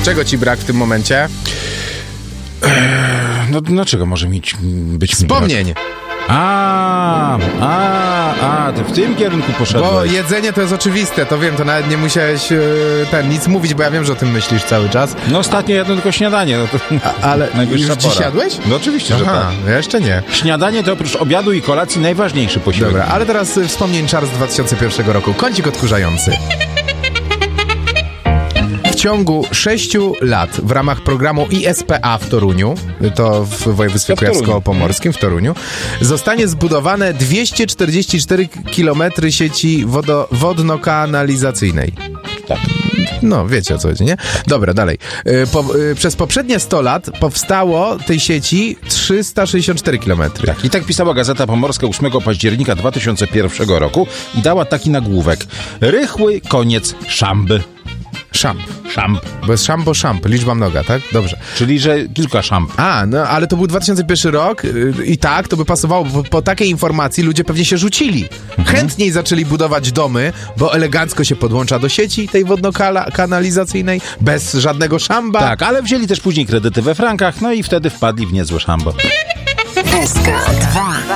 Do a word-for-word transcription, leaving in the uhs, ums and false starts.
Czego ci brak w tym momencie? No dlaczego może mieć być Wspomnień. mi brak? A, a, a, ty w tym kierunku poszedłeś. Bo jedzenie to jest oczywiste, to wiem, to nawet nie musiałeś e, ten, nic mówić, bo ja wiem, że o tym myślisz cały czas. No ostatnio jadłem tylko śniadanie. No to A, ale najwyższa już dziś pora. jadłeś? No oczywiście, że Aha, tak. ja jeszcze nie. Śniadanie to oprócz obiadu i kolacji najważniejszy posiłek. Dobra, ale teraz y, wspomnień czar z dwa tysiące pierwszego roku. Kącik odkurzający. W ciągu sześciu lat w ramach programu I S P A w Toruniu, to w województwie To w Toruniu. kujawsko-pomorskim, w Toruniu, zostanie zbudowane dwieście czterdzieści cztery kilometry sieci wodo, wodno-kanalizacyjnej. Tak. No, wiecie o co chodzi, nie? Dobra, dalej. Y, Po, y, przez poprzednie sto lat powstało tej sieci trzysta sześćdziesiąt cztery kilometry. Tak. I tak pisała Gazeta Pomorska ósmego października dwa tysiące pierwszego roku i dała taki nagłówek. Rychły koniec szamby. Szamp. Szamb. Bo jest szambo, szamp. Liczba mnoga, tak? Dobrze. Czyli, że kilka szamb. A, no ale to był dwa tysiące pierwszy rok yy, i tak, to by pasowało, bo po takiej informacji ludzie pewnie się rzucili. Mhm. Chętniej zaczęli budować domy, bo elegancko się podłącza do sieci tej wodno-kanalizacyjnej, bez żadnego szamba. Tak, ale wzięli też później kredyty we frankach, no i wtedy wpadli w niezłe szambo. S K dwa.